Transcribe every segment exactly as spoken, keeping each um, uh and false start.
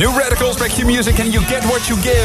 New Radicals, Back to Music and You Get What You Give.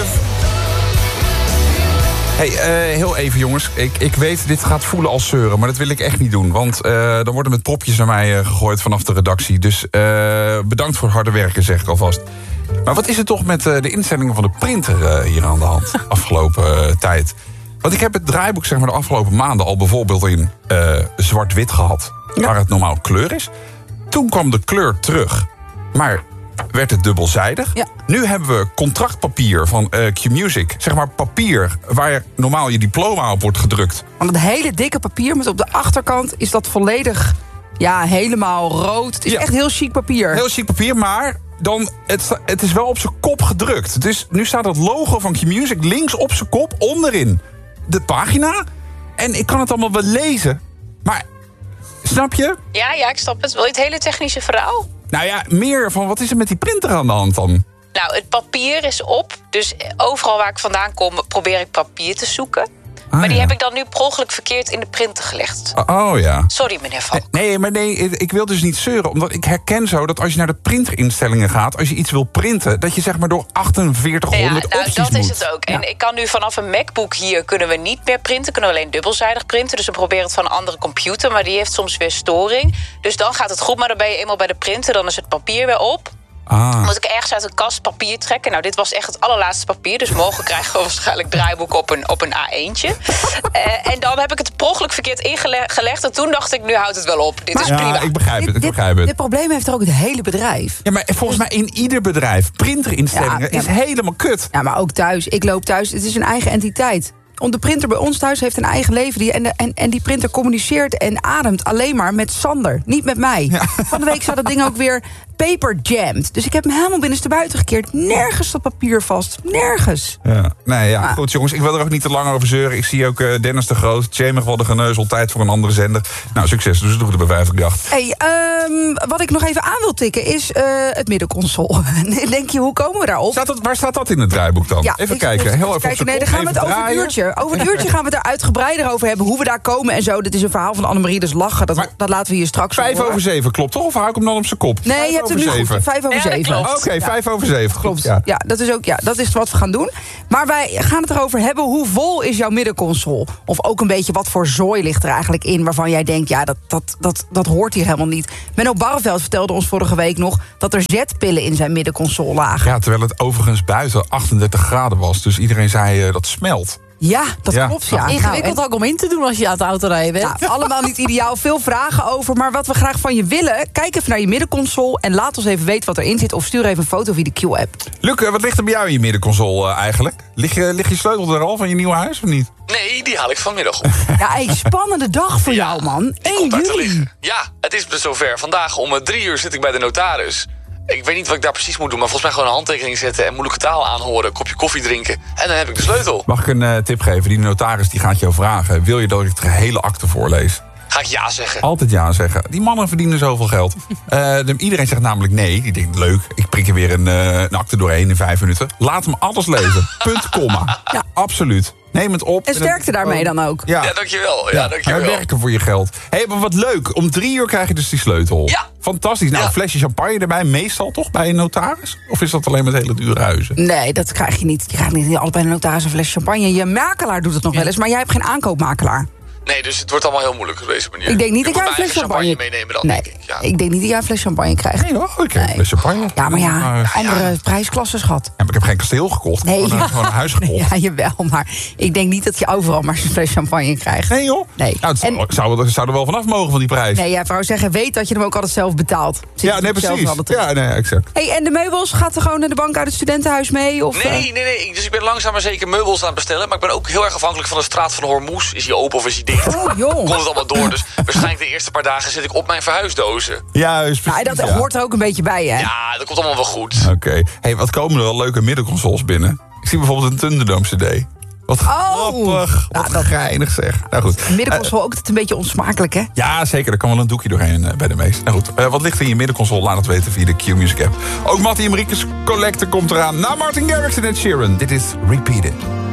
Hey, uh, heel even jongens. Ik, ik weet, dit gaat voelen als zeuren, maar dat wil ik echt niet doen. Want uh, dan worden met propjes naar mij uh, gegooid vanaf de redactie. Dus uh, bedankt voor het harde werken, zeg ik alvast. Maar wat is er toch met uh, de instellingen van de printer uh, hier aan de hand afgelopen uh, tijd? Want ik heb het draaiboek zeg maar, de afgelopen maanden al bijvoorbeeld in uh, zwart-wit gehad. Ja. Waar het normaal kleur is. Toen kwam de kleur terug. Maar werd het dubbelzijdig. Ja. Nu hebben we contractpapier van uh, Q-Music. Zeg maar papier waar normaal je diploma op wordt gedrukt. Want het hele dikke papier met op de achterkant is dat volledig, ja, helemaal rood. Het is ja. echt heel chic papier. Heel chic papier, maar dan, het, het is wel op zijn kop gedrukt. Dus nu staat het logo van Q-Music links op zijn kop, onderin de pagina. En ik kan het allemaal wel lezen. Maar, snap je? Ja, ja, ik snap het. Wil je het hele technische verhaal? Nou ja, meer van wat is er met die printer aan de hand dan? Nou, het papier is op. Dus overal waar ik vandaan kom, probeer ik papier te zoeken. Ah, maar die ja. heb ik dan nu per ongeluk verkeerd in de printer gelegd. Oh ja. Sorry, meneer Valk. Nee, maar nee, ik wil dus niet zeuren. Omdat ik herken zo dat als je naar de printerinstellingen gaat, als je iets wil printen, dat je zeg maar door achtenveertighonderd ja, nou, opties dat moet. is het ook. En ja. ik kan nu vanaf een MacBook hier kunnen we niet meer printen. Kunnen we alleen dubbelzijdig printen. Dus we proberen het van een andere computer. Maar die heeft soms weer storing. Dus dan gaat het goed. Maar dan ben je eenmaal bij de printer. Dan is het papier weer op. Ah. Dan moet ik ergens uit een kast papier trekken. Nou, dit was echt het allerlaatste papier. Dus morgen krijgen we waarschijnlijk draaiboek op een, op een A eentje. uh, en dan heb ik het per ongeluk verkeerd ingelegd. En toen dacht ik, nu houdt het wel op. Dit maar, is prima. Ja, ik begrijp het, ik dit, begrijp het. Dit probleem heeft er ook het hele bedrijf. Ja, maar volgens mij in ieder bedrijf. Printerinstellingen ja, ja, is helemaal kut. Ja, maar ook thuis. Ik loop thuis. Het is een eigen entiteit. De printer bij ons thuis heeft een eigen leven. Die, en, de, en, en die printer communiceert en ademt alleen maar met Sander. Niet met mij. Ja. Van de week zat dat ding ook weer paper jammed. Dus ik heb hem helemaal binnenstebuiten gekeerd. Nergens dat papier vast. Nergens. Ja. Nee, ja. Ah. Goed, jongens. Ik wil er ook niet te lang over zeuren. Ik zie ook uh, Dennis de Groot. Jamie wel de geneuzel. Tijd voor een andere zender. Nou, succes. Dus doe het bij vijf gedacht. Hey, um, wat ik nog even aan wil tikken is uh, het middenconsole. Denk je, hoe komen we daarop? Staat dat, waar staat dat in het draaiboek dan? Ja, even ik, kijken. Heel even kijken. Nee, dan gaan we het over een uurtje. Over een uurtje gaan we het er uitgebreider over hebben. Hoe we daar komen en zo. Dit is een verhaal van Annemarie, dus lachen. Dat, maar, dat laten we hier straks Vijf horen. over zeven, klopt toch? Of hou ik hem dan op zijn kop? Nee, vijf je hebt hem nu zeven. goed. Vijf over zeven. Ja, Oké, okay, ja. vijf over zeven. Klopt. Ja. ja, dat is ook ja, dat is wat we gaan doen. Maar wij gaan het erover hebben. Hoe vol is jouw middenconsole? Of ook een beetje wat voor zooi ligt er eigenlijk in, waarvan jij denkt, ja, dat, dat, dat, dat hoort hier helemaal niet. Menno Barreveld vertelde ons vorige week nog dat er zetpillen in zijn middenconsole lagen. Ja, terwijl het overigens buiten achtendertig graden was. Dus iedereen zei uh, dat smelt. Ja, dat ja. klopt. Ja. Ingewikkeld nou, ook om in te doen als je aan het autorijden bent. Ja, allemaal niet ideaal. Veel vragen over. Maar wat we graag van je willen, kijk even naar je middenconsole en laat ons even weten wat erin zit. Of stuur even een foto via de Q-app. Luc, wat ligt er bij jou in je middenconsole uh, eigenlijk? Lig je, lig je sleutel er al van je nieuwe huis of niet? Nee, die haal ik vanmiddag op. Ja, hey, spannende dag voor ja, jou, man. één juli. Ja, het is dus zover. Vandaag om drie uur zit ik bij de notaris. Ik weet niet wat ik daar precies moet doen, maar volgens mij gewoon een handtekening zetten en moeilijke taal aanhoren, een kopje koffie drinken en dan heb ik de sleutel. Mag ik een uh, tip geven? Die notaris die gaat jou vragen, wil je dat ik de hele akte voorlees? Ga ik ja zeggen? Altijd ja zeggen. Die mannen verdienen zoveel geld. uh, de, iedereen zegt namelijk nee. Die denkt, leuk, ik prik er weer een, uh, een akte doorheen in vijf minuten. Laat hem alles lezen. Punt, komma. Ja, absoluut. Neem het op. En sterkte en daarmee dan ook. Ja, ja dankjewel. Ja, ja, dankjewel. Ja, werken voor je geld. Hé, hey, maar wat leuk. Om drie uur krijg je dus die sleutel. Ja. Fantastisch. Nou, ja. Een flesje champagne erbij. Meestal toch bij een notaris? Of is dat alleen met hele dure huizen? Nee, dat krijg je niet. Je krijgt niet altijd bij een notaris een flesje champagne. Je makelaar doet het nog ja. wel eens, maar jij hebt geen aankoopmakelaar. Nee, dus het wordt allemaal heel moeilijk op deze manier. Ik denk niet je dat jij een fles champagne... champagne meenemen dan, nee, denk ik. Ja. ik denk niet dat jij een fles champagne krijgt. Nee hoor, ik heb nee. een fles champagne. Ja, maar ja, maar, andere ja. prijsklassen, schat. Ja, maar ik heb geen kasteel gekocht. Nee, ik heb ja. gewoon een huis gekocht. Ja, jawel, maar ik denk niet dat je overal maar een fles champagne krijgt. Nee joh. Nee. Nou, het en... zou, zou, zou er wel vanaf mogen van die prijs. Nee, ja, vrouw zeggen, weet dat je hem ook altijd zelf betaalt. Zit ja, nee, precies. Ja, nee, exact. Hey, en de meubels, gaat er gewoon naar de bank uit het studentenhuis mee? Of, nee, nee, nee. Dus ik ben langzaam maar zeker meubels aan het bestellen. Maar ik ben ook heel erg afhankelijk van de straat van Hormuz. Is die open of is die dicht? Oh, joh. Komt het allemaal door, dus waarschijnlijk de eerste paar dagen zit ik op mijn verhuisdozen. Juist, precies. Nou, dat ja. hoort er ook een beetje bij, hè? Ja, dat komt allemaal wel goed. Oké. Okay. Hey, wat komen er wel leuke middenconsoles binnen? Ik zie bijvoorbeeld een Thunderdome C D. Wat grappig. Nou, wat dat geinig zeg. Nou goed. Middenconsole uh, ook een beetje onsmakelijk, hè? Ja, zeker. Er kan wel een doekje doorheen uh, bij de meeste. Nou goed. Uh, wat ligt er in je middenconsole? Laat het weten via de Q-Music app. Ook Mattie en Mariekes Collector komt eraan. Na Martin Garrix en Ed Sheeran. Dit is Repeated.